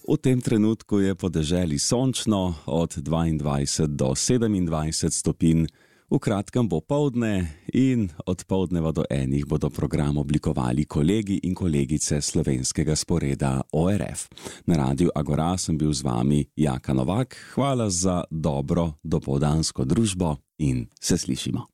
V tem trenutku je po deželi sončno, od 22 do 27 stopinj, v kratkem bo poldne in od poldneva do enih bodo program oblikovali kolegi in kolegice slovenskega sporeda ORF. Na Radiu Agora sem bil z vami Jaka Novak, hvala za dobro dopoldansko družbo in se slišimo.